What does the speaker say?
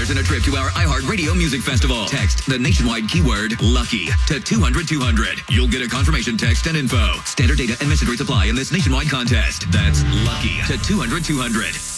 and a trip to our iHeartRadio Music Festival. Text the nationwide keyword LUCKY to 200-200. You'll get a confirmation text and info. Standard data and message rates apply in this nationwide contest. That's LUCKY to 200-200.